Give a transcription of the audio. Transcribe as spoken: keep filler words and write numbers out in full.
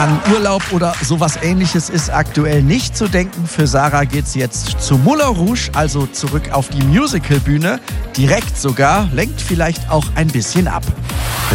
An Urlaub oder sowas Ähnliches ist aktuell nicht zu denken. Für Sarah geht's jetzt zu Moulin Rouge, also zurück auf die Musicalbühne. Direkt sogar, lenkt vielleicht auch ein bisschen ab.